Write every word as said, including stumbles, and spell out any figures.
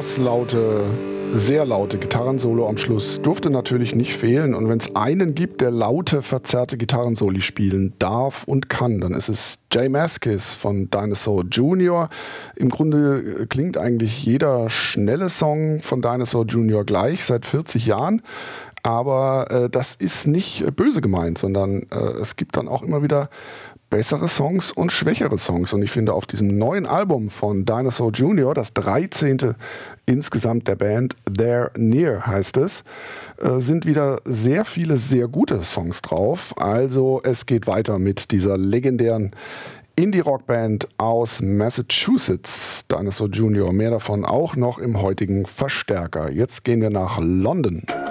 das laute, sehr laute Gitarrensolo am Schluss durfte natürlich nicht fehlen. Und wenn es einen gibt, der laute, verzerrte Gitarrensoli spielen darf und kann, dann ist es J Mascis von Dinosaur Junior Im Grunde klingt eigentlich jeder schnelle Song von Dinosaur Junior gleich, seit vierzig Jahren. Aber äh, das ist nicht äh, böse gemeint, sondern äh, es gibt dann auch immer wieder bessere Songs und schwächere Songs. Und ich finde, auf diesem neuen Album von Dinosaur Junior, das dreizehnte insgesamt der Band, There Near heißt es, äh, sind wieder sehr viele sehr gute Songs drauf. Also es geht weiter mit dieser legendären Indie-Rock-Band aus Massachusetts, Dinosaur Junior Mehr davon auch noch im heutigen Verstärker. Jetzt gehen wir nach London.